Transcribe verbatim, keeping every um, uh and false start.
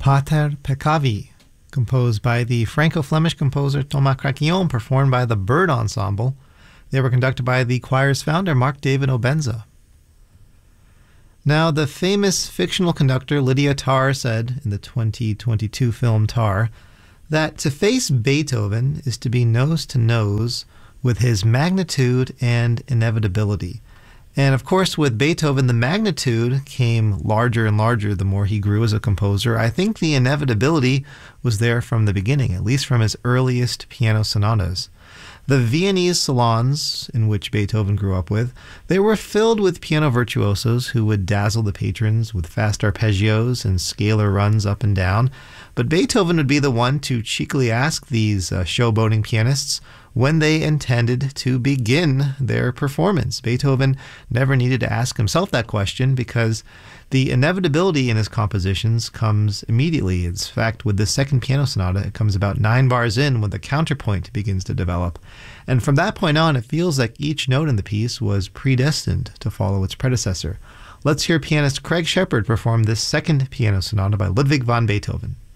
Pater Peccavi, composed by the Franco-Flemish composer Thomas Craquillon, performed by the Bird Ensemble. They were conducted by the choir's founder, Mark David Obenza. Now, the famous fictional conductor Lydia Tarr said in the twenty twenty-two film Tar that to face Beethoven is to be nose to nose with his magnitude and inevitability. And of course, with Beethoven, the magnitude came larger and larger the more he grew as a composer. I think the inevitability was there from the beginning, at least from his earliest piano sonatas. The Viennese salons in which Beethoven grew up with, they were filled with piano virtuosos who would dazzle the patrons with fast arpeggios and scalar runs up and down. But Beethoven would be the one to cheekily ask these uh, showboating pianists when they intended to begin their performance. Beethoven never needed to ask himself that question because the inevitability in his compositions comes immediately. In fact, with the second piano sonata, it comes about nine bars in when the counterpoint begins to develop. And from that point on, it feels like each note in the piece was predestined to follow its predecessor. Let's hear pianist Craig Shepard perform this second piano sonata by Ludwig van Beethoven.